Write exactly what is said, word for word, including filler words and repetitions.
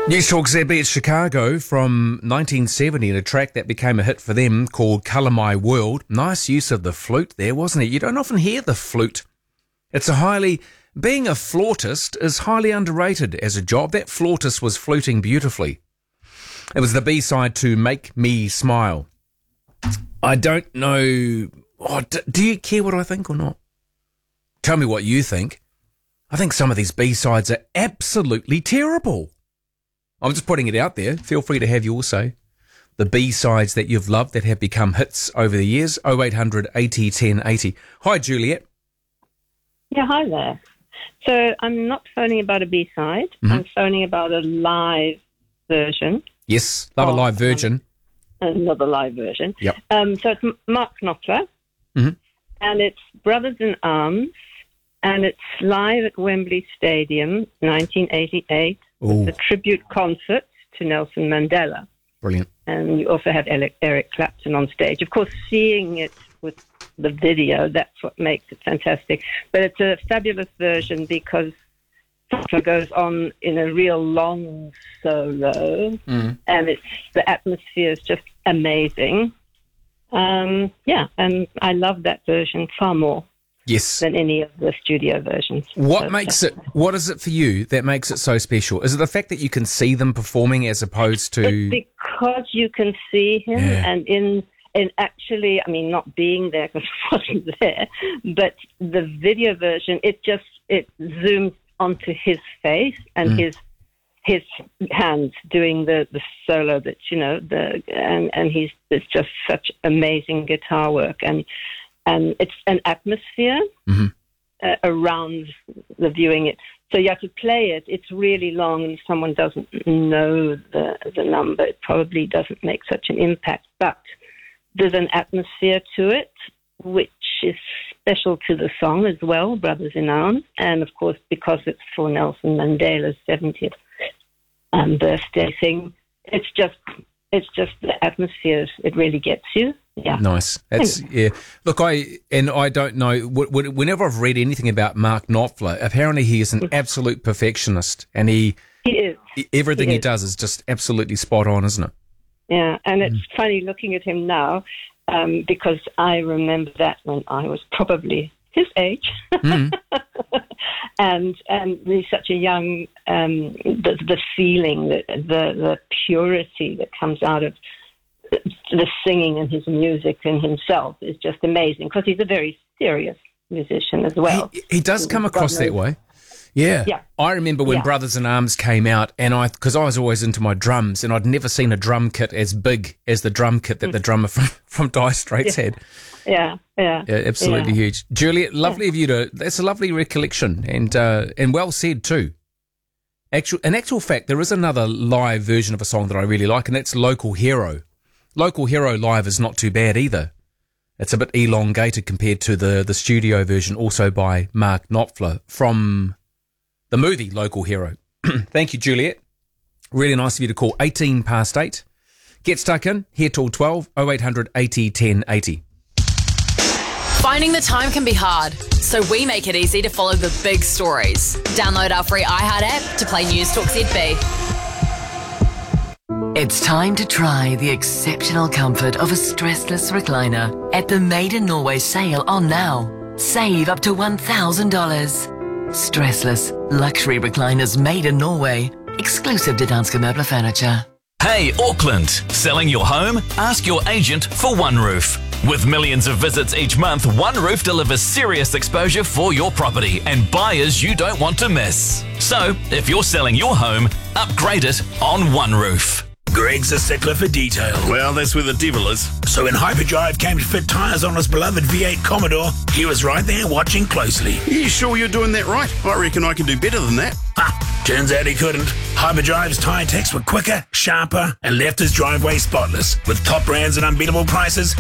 News Talk Z B, it's Chicago from nineteen seventy, and a track that became a hit for them called Colour My World. Nice use of the flute there, wasn't it? You don't often hear the flute. It's a highly... Being a flautist is highly underrated as a job. That flautist was fluting beautifully. It was the B-side to Make Me Smile. I don't know... Oh, do, do you care what I think or not? Tell me what you think. I think some of these B-sides are absolutely terrible. I'm just putting it out there. Feel free to have your say. The B-sides that you've loved that have become hits over the years. oh eight hundred eighty ten eighty. Hi, Juliet. Yeah, hi there. So I'm not phoning about a B-side. Mm-hmm. I'm phoning about a live version. Yes, love a live version. Um, another live version. Yep. Um, so it's Mark Knopfler, mm-hmm. and it's Brothers in Arms, and it's live at Wembley Stadium, nineteen eighty-eight. Ooh. It's a tribute concert to Nelson Mandela. Brilliant. And you also had Eric, Eric Clapton on stage. Of course, seeing it with the video, that's what makes it fantastic. But it's a fabulous version because it goes on in a real long solo, mm. and it's the atmosphere is just amazing. Um, yeah, and I love that version far more. Yes. Than any of the studio versions. What so, makes it, what is it for you that makes it so special? Is it the fact that you can see them performing as opposed to... It's because you can see him, yeah. and in, in actually, I mean, not being there because I wasn't there, but the video version, it just, it zooms onto his face and mm. his his hands doing the, the solo that, you know, the and, and he's, it's just such amazing guitar work, and And it's an atmosphere mm-hmm. uh, around the viewing it. So you have to play it. It's really long, and if someone doesn't know the, the number, it probably doesn't make such an impact. But there's an atmosphere to it, which is special to the song as well, Brothers in Arms. And, of course, because it's for Nelson Mandela's seventieth um, birthday thing, it's just... It's just the atmosphere. It really gets you. Yeah. Nice. That's yeah. Look, I and I don't know. Whenever I've read anything about Mark Knopfler, apparently he is an absolute perfectionist, and he he is everything he, he is. does is just absolutely spot on, isn't it? Yeah, and it's mm. funny looking at him now um, because I remember that when I was probably his age. Mm. And and he's such a young, um, the, the feeling, the, the the purity that comes out of the singing and his music and himself is just amazing because he's a very serious musician as well. He, he does come across that way. Yeah. yeah. I remember when yeah. Brothers in Arms came out, and I, because I was always into my drums, and I'd never seen a drum kit as big as the drum kit that mm. the drummer from, from Dire Straits yeah. had. Yeah, yeah. Yeah, absolutely yeah. huge. Juliet, lovely yeah. of you to, that's a lovely recollection, and uh, and well said too. Actual, in actual fact, there is another live version of a song that I really like, and that's Local Hero. Local Hero live is not too bad either. It's a bit elongated compared to the, the studio version, also by Mark Knopfler from the movie Local Hero. Thank you, Juliet. Really nice of you to call. eighteen past eight. Get stuck in, here till twelve, oh eight hundred eighty ten eighty. Finding the time can be hard, so we make it easy to follow the big stories. Download our free iHeart app to play News Talk Z B. It's time to try the exceptional comfort of a stressless recliner at the Made in Norway sale on now. Save up to one thousand dollars. Stressless luxury recliners made in Norway. Exclusive to Danske Møbler Furniture. Hey, Auckland. Selling your home? Ask your agent for One Roof. With millions of visits each month, One Roof delivers serious exposure for your property and buyers you don't want to miss. So, if you're selling your home, upgrade it on One Roof. Greg's a stickler for detail. Well, that's where the devil is. So when Hyperdrive came to fit tyres on his beloved V eight Commodore, he was right there watching closely. Are you sure you're doing that right? I reckon I can do better than that. Ha! Turns out he couldn't. Hyperdrive's tyre techs were quicker, sharper, and left his driveway spotless. With top brands and unbeatable prices,